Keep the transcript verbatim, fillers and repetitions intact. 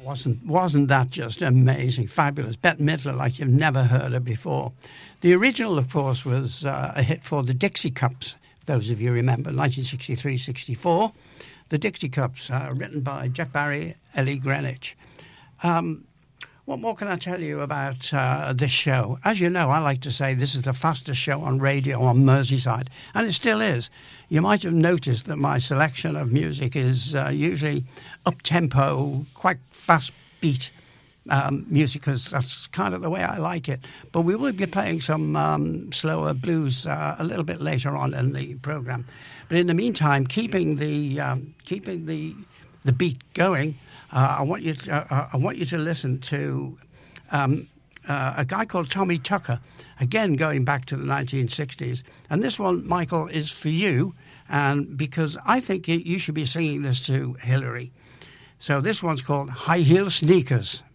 wasn't wasn't that just amazing, fabulous? Bette Midler like you've never heard her before. The original, of course, was uh, a hit for the Dixie Cups, those of you remember, nineteen sixty-three sixty-four. The Dixie Cups, uh, written by Jeff Barry, Ellie Greenwich. Um, what more can I tell you about uh, this show? As you know, I like to say this is the fastest show on radio on Merseyside, and it still is. You might have noticed that my selection of music is uh, usually up-tempo, quite fast-beat um, music, because that's kind of the way I like it. But we will be playing some um, slower blues uh, a little bit later on in the programme. But in the meantime, keeping the um, keeping the the beat going, uh, I want you to, uh, I want you to listen to um, uh, a guy called Tommy Tucker. Again, going back to the nineteen sixties, and this one, Michael, is for you, and because I think you should be singing this to Hillary. So this one's called High Heel Sneakers.